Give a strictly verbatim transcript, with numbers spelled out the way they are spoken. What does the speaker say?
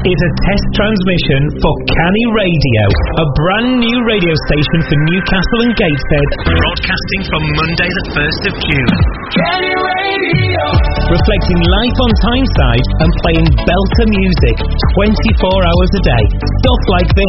is a test transmission for Canny Radio, a brand new radio station for Newcastle and Gateshead, broadcasting from Monday the first of June. Canny Radio! Reflecting life on Tyneside and playing belter music twenty-four hours a day. Stuff like this.